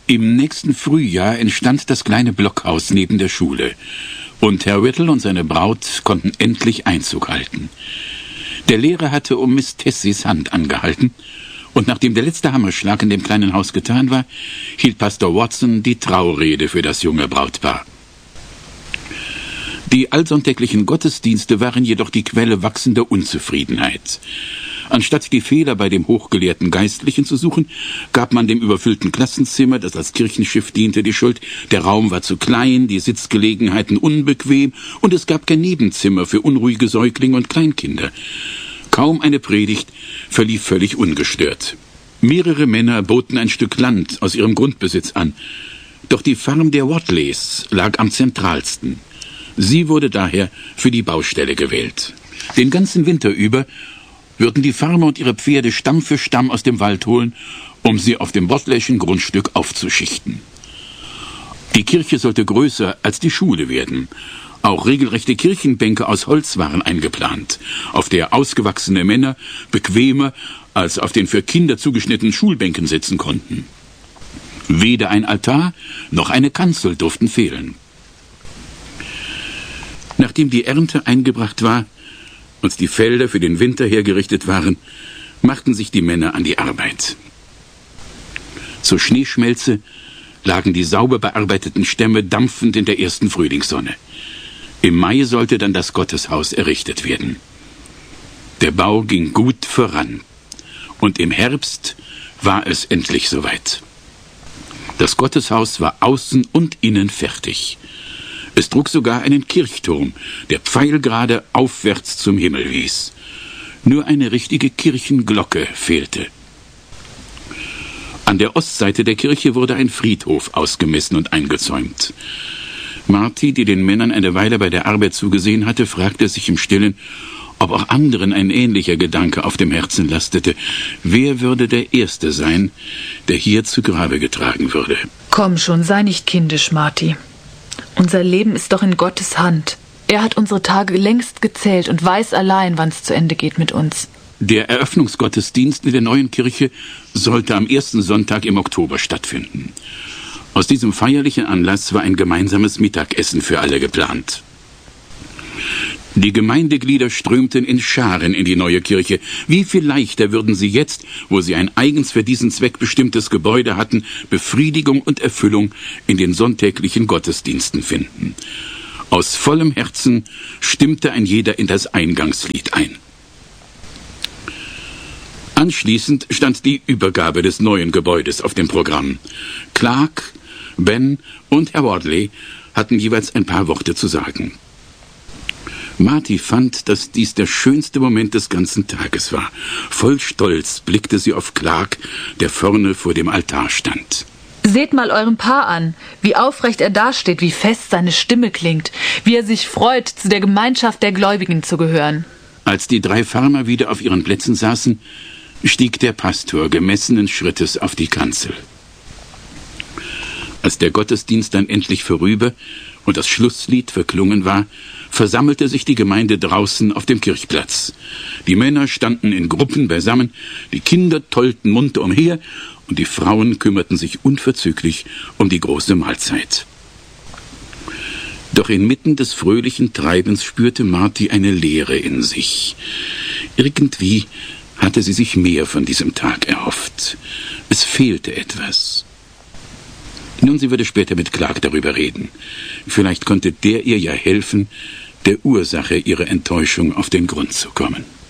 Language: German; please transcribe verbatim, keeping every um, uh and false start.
Im nächsten Frühjahr entstand das kleine Blockhaus neben der Schule, und Herr Whittle und seine Braut konnten endlich Einzug halten. Der Lehrer hatte um Miss Tessys Hand angehalten, und nachdem der letzte Hammerschlag in dem kleinen Haus getan war, hielt Pastor Watson die Traurede für das junge Brautpaar. Die allsonntäglichen Gottesdienste waren jedoch die Quelle wachsender Unzufriedenheit. Anstatt die Fehler bei dem hochgelehrten Geistlichen zu suchen, gab man dem überfüllten Klassenzimmer, das als Kirchenschiff diente, die Schuld. Der Raum war zu klein, die Sitzgelegenheiten unbequem, und es gab kein Nebenzimmer für unruhige Säuglinge und Kleinkinder. Kaum eine Predigt verlief völlig ungestört. Mehrere Männer boten ein Stück Land aus ihrem Grundbesitz an. Doch die Farm der Watleys lag am zentralsten. Sie wurde daher für die Baustelle gewählt. Den ganzen Winter über würden die Farmer und ihre Pferde Stamm für Stamm aus dem Wald holen, um sie auf dem Watleyschen Grundstück aufzuschichten. Die Kirche sollte größer als die Schule werden. Auch regelrechte Kirchenbänke aus Holz waren eingeplant, auf der ausgewachsene Männer bequemer als auf den für Kinder zugeschnittenen Schulbänken sitzen konnten. Weder ein Altar noch eine Kanzel durften fehlen. Nachdem die Ernte eingebracht war und die Felder für den Winter hergerichtet waren, machten sich die Männer an die Arbeit. Zur Schneeschmelze lagen die sauber bearbeiteten Stämme dampfend in der ersten Frühlingssonne. Im Mai sollte dann das Gotteshaus errichtet werden. Der Bau ging gut voran, und im Herbst war es endlich soweit. Das Gotteshaus war außen und innen fertig. Es trug sogar einen Kirchturm, der pfeilgerade aufwärts zum Himmel wies. Nur eine richtige Kirchenglocke fehlte. An der Ostseite der Kirche wurde ein Friedhof ausgemessen und eingezäumt. Marty, die den Männern eine Weile bei der Arbeit zugesehen hatte, fragte sich im Stillen, ob auch anderen ein ähnlicher Gedanke auf dem Herzen lastete. Wer würde der Erste sein, der hier zu Grabe getragen würde? Komm schon, sei nicht kindisch, Marty. Unser Leben ist doch in Gottes Hand. Er hat unsere Tage längst gezählt und weiß allein, wann es zu Ende geht mit uns. Der Eröffnungsgottesdienst in der neuen Kirche sollte am ersten Sonntag im Oktober stattfinden. Aus diesem feierlichen Anlass war ein gemeinsames Mittagessen für alle geplant. Die Gemeindeglieder strömten in Scharen in die neue Kirche. Wie viel leichter würden sie jetzt, wo sie ein eigens für diesen Zweck bestimmtes Gebäude hatten, Befriedigung und Erfüllung in den sonntäglichen Gottesdiensten finden. Aus vollem Herzen stimmte ein jeder in das Eingangslied ein. Anschließend stand die Übergabe des neuen Gebäudes auf dem Programm. Clark, Ben und Herr Wadley hatten jeweils ein paar Worte zu sagen. Marty fand, dass dies der schönste Moment des ganzen Tages war. Voll Stolz blickte sie auf Clark, der vorne vor dem Altar stand. Seht mal euren Paar an, wie aufrecht er dasteht, wie fest seine Stimme klingt, wie er sich freut, zu der Gemeinschaft der Gläubigen zu gehören. Als die drei Farmer wieder auf ihren Plätzen saßen, stieg der Pastor gemessenen Schrittes auf die Kanzel. Als der Gottesdienst dann endlich vorüber und das Schlusslied verklungen war, versammelte sich die Gemeinde draußen auf dem Kirchplatz. Die Männer standen in Gruppen beisammen, die Kinder tollten munter umher und die Frauen kümmerten sich unverzüglich um die große Mahlzeit. Doch inmitten des fröhlichen Treibens spürte Marty eine Leere in sich. Irgendwie hatte sie sich mehr von diesem Tag erhofft. Es fehlte etwas. Nun, sie würde später mit Clark darüber reden. Vielleicht konnte der ihr ja helfen, der Ursache ihrer Enttäuschung auf den Grund zu kommen.